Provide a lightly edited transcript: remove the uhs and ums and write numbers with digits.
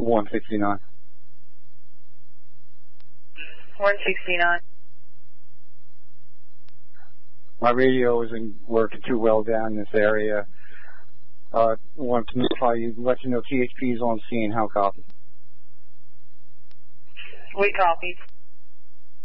169. 169. My radio isn't working too well down in this area. Want to notify you, let you know THP is on scene. How copy? We copy.